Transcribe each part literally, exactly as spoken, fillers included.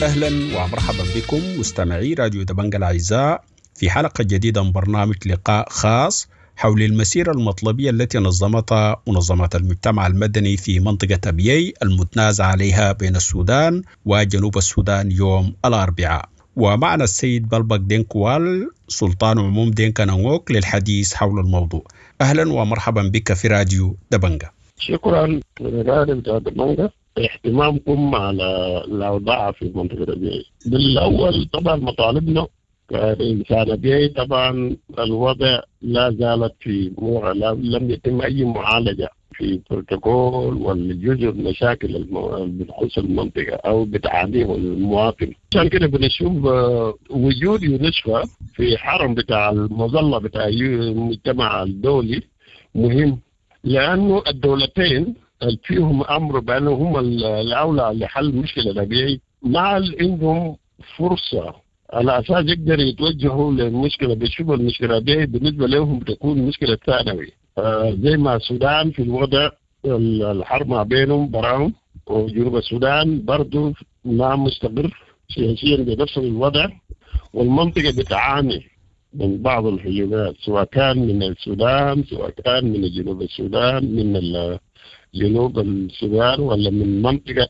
أهلا ومرحبا بكم مستمعي راديو دبنجة الأعزاء في حلقة جديدة من برنامج لقاء خاص حول المسيرة المطلبية التي نظمتها منظمات المجتمع المدني في منطقة أبيي المتنازع عليها بين السودان وجنوب السودان يوم الأربعاء. ومعنا السيد بلبك دينكوال سلطان عموم دينكا نانغوك للحديث حول الموضوع. أهلا ومرحبا بك في راديو دبنجة. شكرا لراديو دبنجة اهتمامكم على الأوضاع في منطقة أبيي. بالأول طبعا مطالبنا كإنسان أبيي طبعا الوضع لا زالت في مو... لم يتم أي معالجة في بروتوكول والجزء من مشاكل الم... بتخص المنطقة أو بتعانيه المواطن. عشان كده بنشوف وجود يونسكو في حرم بتاع المظلة بتاع المجتمع الدولي مهم، لأنه الدولتين فيهم أمر بأنهم هم الأولى لحل مشكلة أبيي، مع عندهم فرصة على أساس يقدر يتوجهوا للمشكلة. بيشوفوا المشكلة دي بالنسبة لهم بتكون مشكلة ثانوي، آه زي ما السودان في الوضع الحرب ما بينهم براهم، وجنوب السودان برضو ما مستقر سياسيا بنفس الوضع، والمنطقة بتعاني من بعض الهجومات سواء كان من السودان سواء كان من جنوب السودان من جنوب السودان ولا من منطقة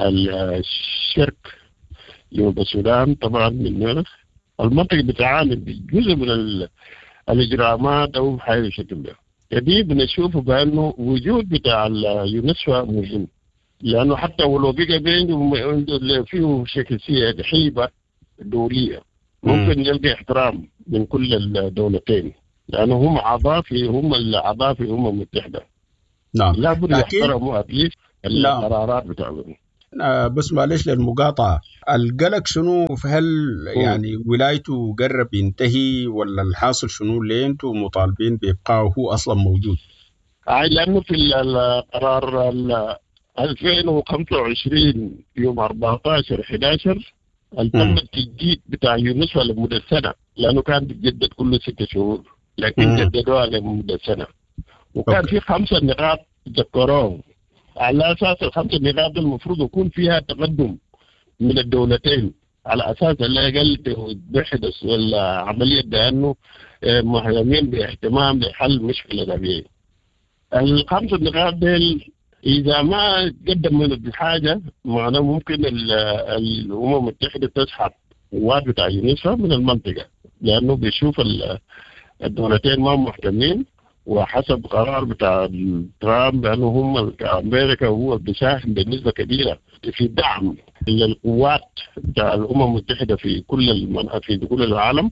الشرق جنوب السودان طبعا من مرخ. المنطقة بتعاني بجزء من الإجرامات أو حاجة شكل ده. دي بنشوفه بأنه وجود بتاع اليونسكو مهم، لأنه حتى ولو بقى بينهم فيه شكل حيبة دولية ممكن يلقى احترام من كل الدولتين، لأنه هم أعضاء في هم الأعضاء في الأمم المتحدة. نعم. لا بد يحترموا أكيد القرارات بتاعهم. آه بس معلش للمقاطعة، القلق شنو؟ هل يعني ولايته قرب ينتهي ولا الحاصل شنو اللي انتوا مطالبين بإبقائه هو أصلا موجود؟ آه لأنه في القرار ألفين وخمسة وعشرين يوم أربعة عشر أحد عشر تم التجديد بتاع يونسكو لمدة سنة، لأنه كان بيتجدد كل ستة شهور لكن جددوها لمدة سنة، وكان أوكي. في خمسة نقاط ذكروهم على أساس الخمسة نقاط المفروض يكون فيها تقدم من الدولتين، على أساس لا يقل بحدث العملية بأنه مهتمين باهتمام بحل مشكلة أبيي. الخمسة نقاط دي إذا ما قدم من الحاجة معناه ممكن الأمم المتحدة تسحب قوات بتاع يونسكو من المنطقة، لأنه بيشوف الدولتين ما مهتمين، وحسب قرار بتاع ترامب بأنه هم أمريكا هو بيساهم بنسبة كبيرة في دعم للقوات بتاع الأمم المتحدة في كل المناطق في كل العالم،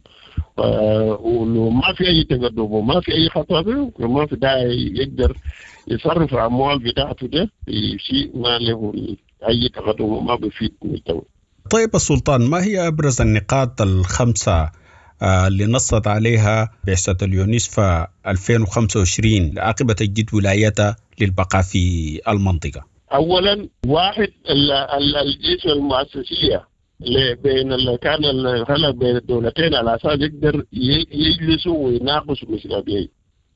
وما في أي تقدم وما في أي خطوة وما في داعي يقدر يصرف الأموال بتاعته ده في شيء ما له أي تقدم وما بيفيد الدولة. طيب السلطان، ما هي أبرز النقاط الخمسة اللي نصت عليها بعثة اليونسكو ألفين وخمسة وعشرين عقب تجديد ولايتها للبقاء في المنطقة؟ أولا واحد الجيش المؤسسية بين اللي كان الخلل بين الدولتين على أساس يقدر يجلسوا ويناقشوا مشكلة أبيي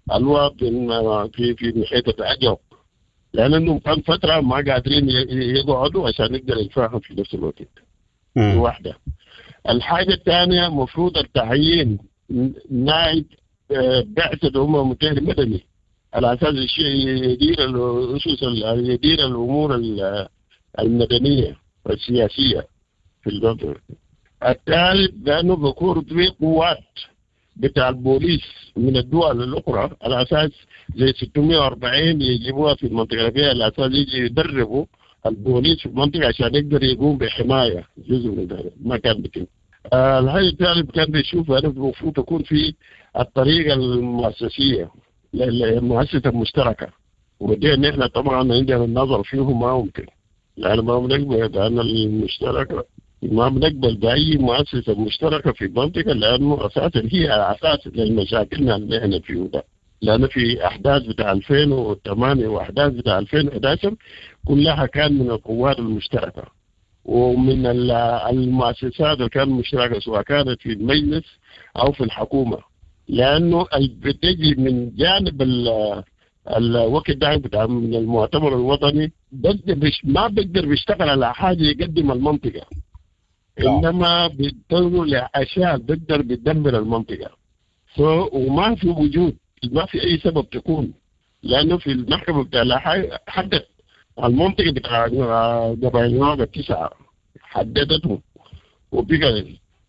الوطن في في محيط العجب، لأنهم كان فترة ما قادرين يقعدوا عشان يقدر يتفاهم في نفس الوقت. دي واحدة. الحاجة الثانية مفروض التعيين نائب بعثة الأمم المتحدة مدني على أساس الشيء يدير الأسس يدير الأمور المدنية والسياسية في الوطن. الثالث لأنه بيكون في قوات بتاع البوليس من الدول الأخرى على أساس زي ستمائة وأربعين يجيبوها في المنطقة فيها على أساس يجي يدربوا البوليس في المنطقة عشان يقدر يقوم بحماية جزء من ذلك ما كان بكين. آه الحاجة الثالث كان بيشوف أنه المفروض تكون في الطريقة المؤسسية المؤسسة المشتركة، ودي نحن طبعا عندنا النظر فيه ما ممكن، لأن ما بنقبل أن المشتركة ما بنقبل بأي مؤسسة مشتركة في المنطقة، لأنه أساسا هي أساس للمشاكلنا اللي احنا فيه ده. لأن في أحداث بتاع ألفين وثمانية وأحداث بتاع ألفين وأحد عشر كلها كان من القوات المشتركة ومن المؤسسات اللي كانت مشتركة سواء كانت في المجلس أو في الحكومة، لأنه بتجي من جانب الوقت ده بتاع من المؤتمر الوطني ما بيقدر بيشتغل على حاجة يقدم المنطقة، إنما بيضطروا لأشياء بتقدر بتدمر المنطقة. so وما في وجود، ما في أي سبب تكون، لأنه في المحكمة بتاع لاحاي حدد المنطقة بتاع قبائل نواب التسعة، حددته وبقى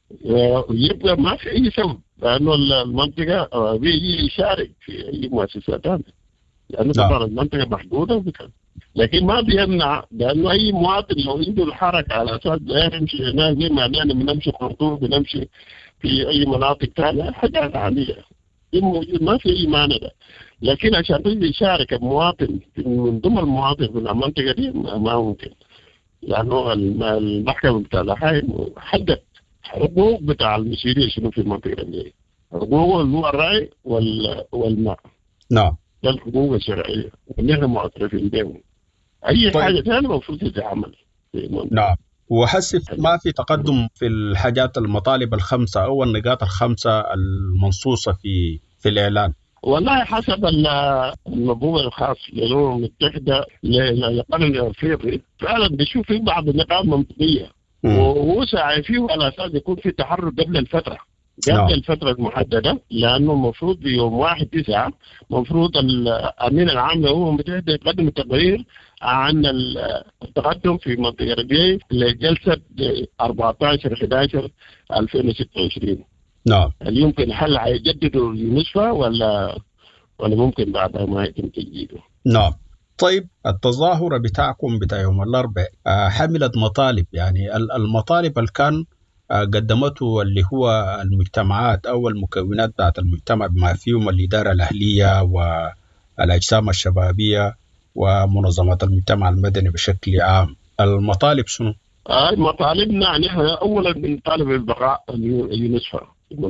يبقى ما في أي سبب، لأنه المنطقة بيجي يشارك في أي مؤسسات ثانية، لأنه طبعا المنطقة محدودة وبكذا. لكن ما بيمنع، لأنه أي مواطن لو عنده الحركة على أساس لا يمشي هناك زي ما أنا بنمشي خرطوم بنمشي في أي مناطق ثانية حاجات عادية موجود، ما في أي مانع. لكن عشان تيجي يشارك المواطن من ضمن المواطن في المنطقة دي ما ممكن، لأنه المحكمة بتاع لاحاي حدد حقوق بتاع المسيرية شنو في المنطقة دي، حقوق اللي هو الرأي والماء. نعم. ده الحقوق الشرعية ونحن معترفين بهم. أي طيب. حاجة ثانية المفروض تتعمل. نعم. وحسب ما في تقدم في الحاجات المطالب الخمسة أو النقاط الخمسة المنصوصة في في الإعلان. والله حسب المنظومة الخاص للأمم المتحدة للقانون الأفريقي فعلا بيشوف في بعض النقاط منطقية وهو سعي فيه على أساس يكون في تحرك قبل الفترة قبل no. الفترة المحددة، لأنه المفروض بيوم واحد تسعة مفروض الأمين العام للأمم المتحدة يقدم التقرير عن التقدم في منطقة ربيعي لجلسة أربعة عشر أحد عشر ألفين وستة وعشرين. نعم. هل يمكن هل هيجددوا اليونسفا ولا ولا ممكن بعدها ما يتم تجديده؟ نعم. طيب التظاهرة بتاعكم بتاع يوم الأربعاء حملت مطالب، يعني المطالب اللي كان قدمته اللي هو المجتمعات أو المكونات بتاعت المجتمع بما فيهم الإدارة الأهلية والأجسام الشبابية ومنظمات المجتمع المدني بشكل عام، المطالب شنو؟ آه مطالبنا نحن أولا بنطالب البقاء اليونسفا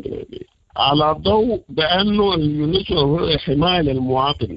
على ضوء بأنه اليونسفا هو حماية للمواطن،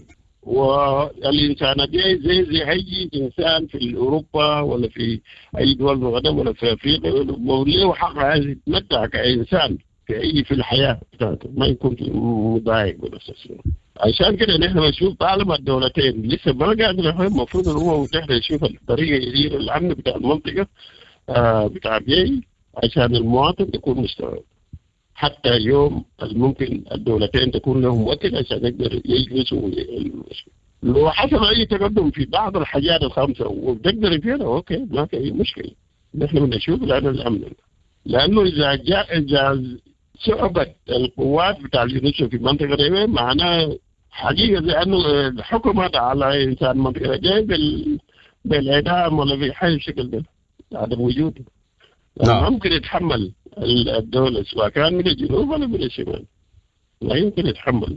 والإنسانية زي زي أي إنسان في أوروبا ولا في أي دول مقدمة ولا في أفريقيا له حق عايز يتمتع كإنسان في أي في الحياة بتاعته، ما يكون مضايق ولا شيء. عشان كده نحن بنشوف طالما الدولتين لسه ما قاعدين، المفروض الأمم المتحدة يشوف الطريقة يدير الأمن بتاع المنطقة آه بتاع بيي عشان المواطن يكون مستوعب. حتى يوم ممكن الدولتين تكون لهم وكيل عشان يقدر يجلسوا لو حصل اي تقدم في بعض الحاجات الخمسه وتقدر فيها اوكي ما في اي مشكله. نحن بنشوف لانه الامن، لانه اذا جاء اذا صعبت القوات بتاع اليونسفا في المنطقه دي معناه حقيقه لانه الحكم هذا على انسان المنطقه دي بال بالاعدام ولا بحي الشكل ده عدم وجوده. لا ممكن يتحمل الدولة سواء كان من الجنوب ولا من الشمال، لا يمكن يتحمل.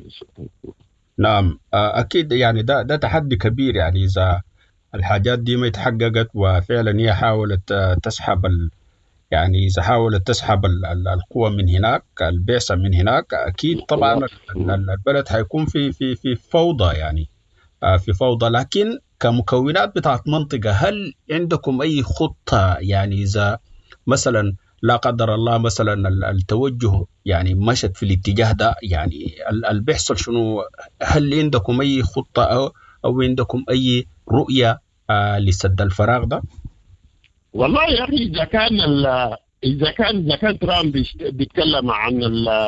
نعم أكيد، يعني ده ده تحدي كبير، يعني إذا الحاجات دي ما اتحققت وفعلا هي حاولت تسحب ال يعني إذا حاولت تسحب القوة من هناك، البعثة من هناك، أكيد طبعا البلد هيكون في في في فوضى، يعني في فوضى. لكن كمكونات بتاعت منطقة هل عندكم أي خطة، يعني إذا مثلا لا قدر الله مثلا التوجه يعني مشت في الاتجاه ده، يعني اللي بيحصل شنو؟ هل عندكم أي خطة أو أو عندكم أي رؤية آه لسد الفراغ ده؟ والله يا أخي إذا كان إذا كان إذا كان ترامب بيتكلم عن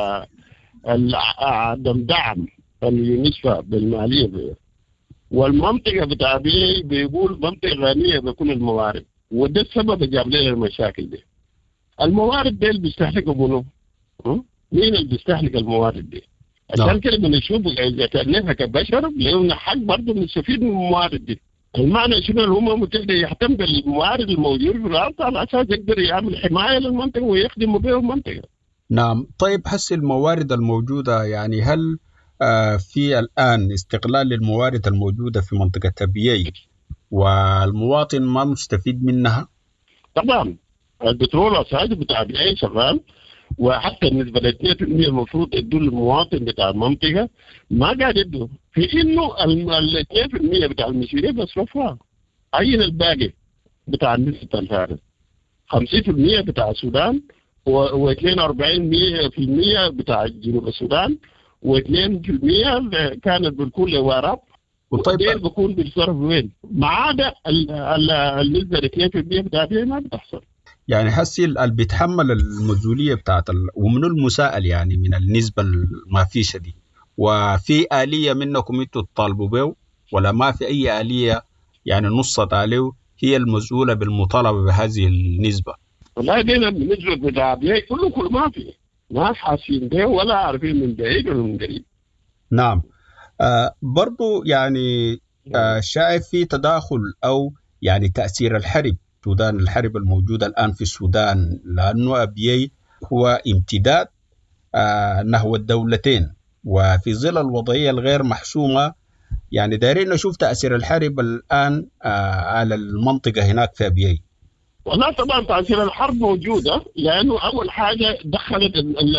عدم دعم اليونسفا بالمالية والمنطقة بتاع بيه بيقول منطقة غنية بكل الموارد، وده السبب اللي جاب لنا المشاكل دي. الموارد دي اللي بيستهلكوا منو؟ مين اللي بيستهلك الموارد دي؟ عشان كده بنشوف اذا كان نحن كبشر لنا حق برضه نستفيد من الموارد دي. المعنى شنو؟ الامم المتحده يهتم بالموارد الموجوده في الارض على اساس يقدر يعمل حمايه للمنطقه ويخدم بها المنطقه. نعم. طيب هسه الموارد الموجوده، يعني هل آه في الان استغلال للموارد الموجوده في منطقه تبيي والمواطن ما مستفيد منها؟ طبعا البترول والصعيد بتاع بيئي شغال، وحتى بالنسبه ل اثنين بالمئة المفروض يدوا للمواطن بتاع المنطقه ما قاعد يدوا، في انه ال اثنين بالمئة بتاع المسؤوليه بيصرفوها. عين الباقي بتاع النسبه الفارس خمسين بالمئة بتاع السودان و42% بتاع جنوب السودان و2% كانت بالكل واراب. وطيب بكون بيتصرف وين؟ ما عدا النسبه ل اثنين بالمئة بتاع ما بتحصل. يعني حسي اللي بيتحمل المسؤولية بتاعت ال... ومن المسائل يعني من النسبة ما فيش دي، وفي آلية منكم انتوا تطالبوا به ولا ما في أي آلية يعني نصت عليه هي المسؤولة بالمطالبة بهذه النسبة؟ والله دينا بالنسبة بتاع كله كل ما في ناس حاسين به ولا عارفين من بعيد ولا من قريب. نعم. آه برضو يعني آه شايف في تداخل أو يعني تأثير الحرب السودان الحرب الموجودة الآن في السودان، لأنه أبيي هو امتداد آه نحو الدولتين، وفي ظل الوضعية الغير محسومة يعني دايرين نشوف تأثير الحرب الآن آه على المنطقة هناك في أبيي. والله طبعا تأثير الحرب موجودة، لأنه أول حاجة دخلت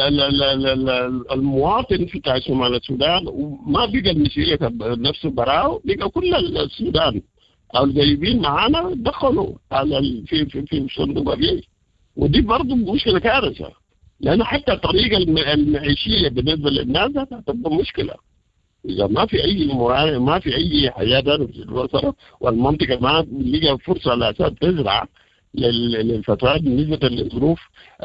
المواطن في شمال السودان وما بقى المسؤولية نفسه براو، بقى كل السودان أو القريبين معانا دخلوا على في في في صندوق أبيي، ودي برضه مشكلة كارثة، لأن حتى الطريقة المعيشية بالنسبة للناس هتبقى مشكلة إذا ما في أي ما في أي حياة في الوسط، والمنطقة ما لقى فرصة على أساس تزرع للفترات بالنسبة للظروف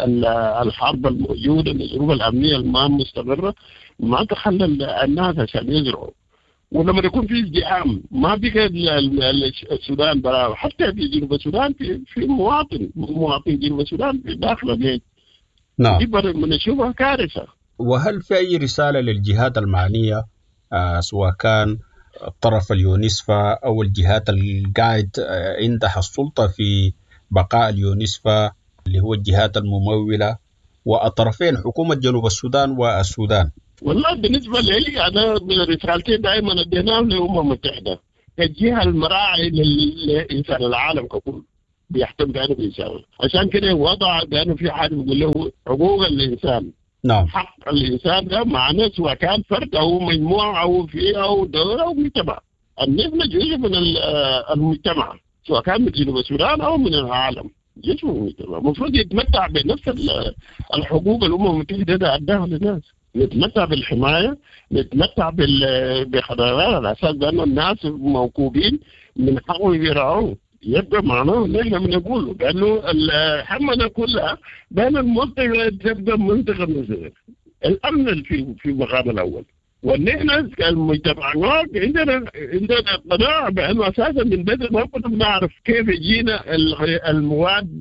الحرب الموجودة، الظروف الأمنية الما مستمرة، ما تخلى الناس عشان يزرعوا. ولما يكون في ازدحام ما بقى السودان برا، حتى في جنوب السودان في في مواطن مواطن جنوب السودان في داخل البيت. نعم. دي بنشوفها كارثة. وهل في أي رسالة للجهات المعنية آه سواء كان الطرف اليونسفا أو الجهات القاعد آه عندها السلطة في بقاء اليونسفا اللي هو الجهات الممولة والطرفين حكومة جنوب السودان والسودان؟ والله بالنسبة لي أنا من الرسالتين دائما اديناهم للأمم المتحدة كجهة المراعي للإنسان العالم ككل بيحتم بأنه الإنسان، عشان كده وضع بأنه في حاجة بيقول له حقوق الإنسان. نعم. حق الإنسان ده معناه سواء كان فرد أو مجموعة أو فئة أو دولة أو مجتمع، النسبة جزء من المجتمع سواء كان من جنوب السودان أو من العالم، جزء من المجتمع المفروض يتمتع بنفس الحقوق الأمم المتحدة ده أداها للناس، نتمتع بالحماية، نتمتع بخدمات على أساس بأن الناس موكوبين من حقهم يرعوه. يبقى معناه ان احنا بنقول بانه الحمله كلها بين المنطقه تبقى منطقه مثل الامن في في المقام الاول، وان احنا المجتمعات عندنا عندنا قناعه بانه اساسا من بدري ما كنا بنعرف كيف يجينا المواد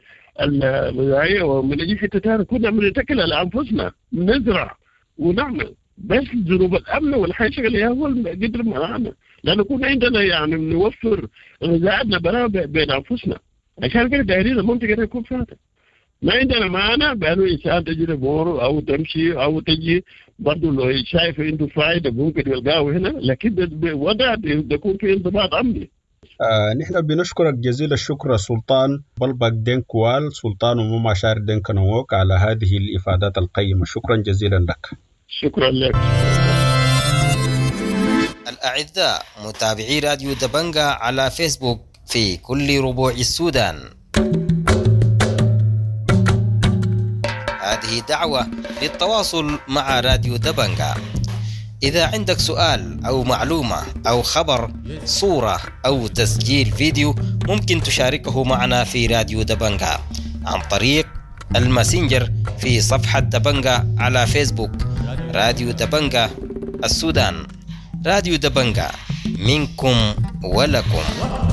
الغذائيه، ومن يجي حته ثانيه كنا بنتكل على انفسنا نزرع ونعمل، بس ظروف الامن والحاجه اللي هو قدر معانا، لأنه كنا عندنا يعني نوفر غذائنا برا بين أنفسنا، عشان كده دايرين المنطقة تكون فاتحة. ما عندنا معنا بأنه إنسان تجي لبور أو تمشي أو تجي برضه لو شايف عنده فائدة ممكن يلقاه هنا، لكن وضع يكون في انضباط أمني. آه نحن بنشكرك جزيل الشكر سلطان بلبك دينكوال، سلطان ومماشار دينكنووك، على هذه الإفادات القيمة. شكرا جزيلا لك. شكرا لك. الأعزاء متابعي راديو دبنجة على فيسبوك في كل ربوع السودان، هذه دعوة للتواصل مع راديو دبنجة. إذا عندك سؤال أو معلومة أو خبر، صورة أو تسجيل فيديو، ممكن تشاركه معنا في راديو دبنجة عن طريق الماسنجر في صفحة دبنجة على فيسبوك. راديو دبنجة السودان، راديو دبنجة، منكم ولكم.